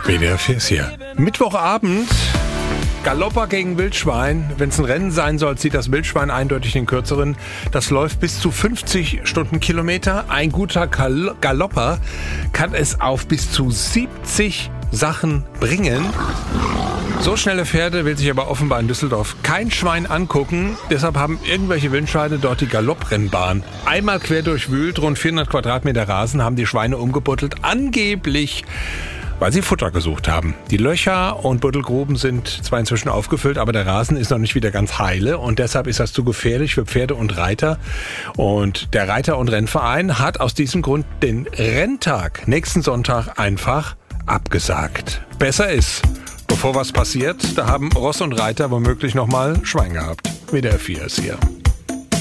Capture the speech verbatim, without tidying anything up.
W D R vier ist hier. Mittwochabend, Galopper gegen Wildschwein. Wenn es ein Rennen sein soll, zieht das Wildschwein eindeutig den kürzeren. Das läuft bis zu fünfzig Stundenkilometer. Ein guter Gal- Galopper kann es auf bis zu siebzig Sachen bringen. So schnelle Pferde will sich aber offenbar in Düsseldorf kein Schwein angucken. Deshalb haben irgendwelche Windscheide dort die Galopprennbahn einmal quer durchwühlt. Rund vierhundert Quadratmeter Rasen haben die Schweine umgebuddelt. Angeblich, weil sie Futter gesucht haben. Die Löcher und Buddelgruben sind zwar inzwischen aufgefüllt, aber der Rasen ist noch nicht wieder ganz heile und deshalb ist das zu gefährlich für Pferde und Reiter. Und der Reiter- und Rennverein hat aus diesem Grund den Renntag nächsten Sonntag einfach abgesagt. Besser ist, bevor was passiert, da haben Ross und Reiter womöglich nochmal Schwein gehabt. W D R vier ist hier.